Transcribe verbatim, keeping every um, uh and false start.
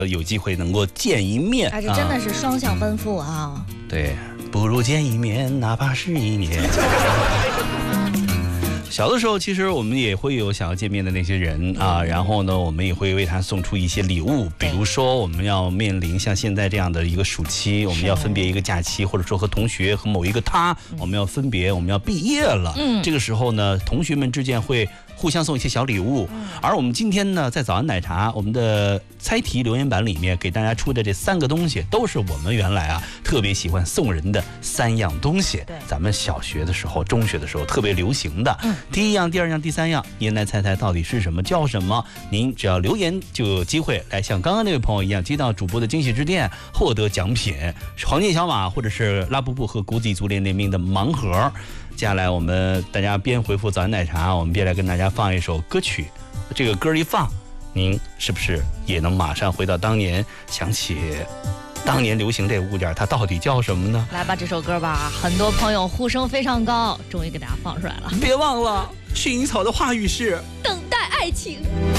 有机会能够见一面。 哎，这真的是双向奔赴啊！ 啊对，不如见一面，哪怕是一年。小的时候，其实我们也会有想要见面的那些人啊，然后呢，我们也会为他送出一些礼物，比如说我们要面临像现在这样的一个暑期，我们要分别一个假期，或者说和同学和某一个他，我们要分别，我们要毕业了。嗯，这个时候呢，同学们之间会互相送一些小礼物，而我们今天呢，在早安奶茶我们的猜题留言板里面给大家出的这三个东西，都是我们原来啊特别喜欢送人的三样东西。咱们小学的时候、中学的时候特别流行的。嗯，第一样、第二样、第三样，您来猜猜到底是什么、叫什么？您只要留言就有机会来像刚刚那位朋友一样，接到主播的惊喜之电，获得奖品黄金小马或者是拉布布和国际足联联名的盲盒。接下来我们大家边回复早安奶茶，我们边来跟大家放一首歌曲。这个歌一放，您是不是也能马上回到当年，想起当年流行这物件它到底叫什么呢？ 来吧，这首歌吧，很多朋友呼声非常高，终于给大家放出来了。 别忘了，薰衣草的话语是等待爱情。